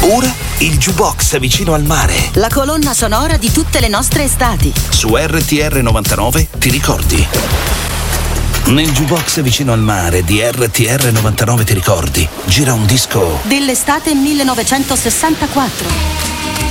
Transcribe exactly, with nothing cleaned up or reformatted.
Ora il jukebox vicino al mare. La colonna sonora di tutte le nostre estati. Su R T R novantanove ti ricordi? Nel jukebox vicino al mare di R T R novantanove ti ricordi? Gira un disco dell'estate millenovecentosessantaquattro.